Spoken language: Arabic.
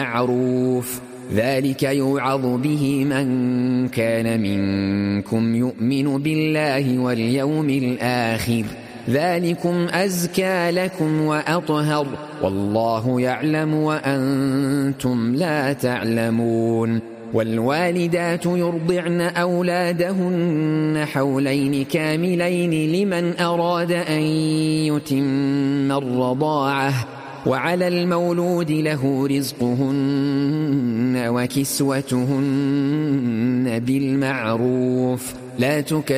بالمعروف ذلك يوعظ به من كان منكم يؤمن بالله واليوم الآخر ذلكم أزكى لكم وأطهر والله يعلم وأنتم لا تعلمون والوالدات يرضعن أولادهن حولين كاملين لمن أراد أن يتم الرضاعة وعلى المولود له رزقهن وكسوتهن بالمعروف لا تكلف